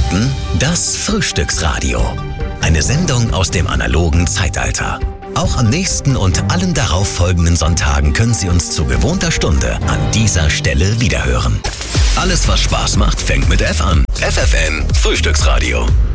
hörten das Frühstücksradio. Eine Sendung aus dem analogen Zeitalter. Auch am nächsten und allen darauf folgenden Sonntagen können Sie uns zu gewohnter Stunde an dieser Stelle wiederhören. Alles, was Spaß macht, fängt mit F an. FFN Frühstücksradio.